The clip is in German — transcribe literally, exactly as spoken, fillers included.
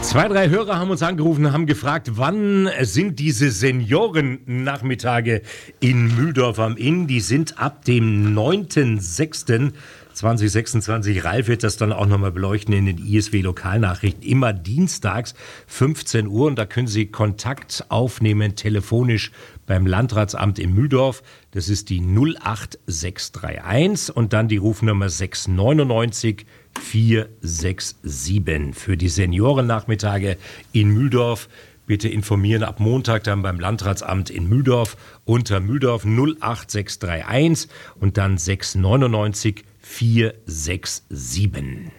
Zwei, drei Hörer haben uns angerufen und haben gefragt, wann sind diese Seniorennachmittage in Mühldorf am Inn? Die sind ab dem neunten sechsten zweitausendsechsundzwanzig. Ralf wird das dann auch nochmal beleuchten in den I S W-Lokalnachrichten. Immer dienstags fünfzehn Uhr und da können Sie Kontakt aufnehmen, telefonisch beim Landratsamt in Mühldorf. Das ist die null acht sechs drei eins und dann die Rufnummer sechs neun neun vier sechs sieben für die Seniorennachmittage in Mühldorf. Bitte informieren ab Montag dann beim Landratsamt in Mühldorf unter Mühldorf null acht sechs drei eins und dann sechs neun neun vier sechs sieben.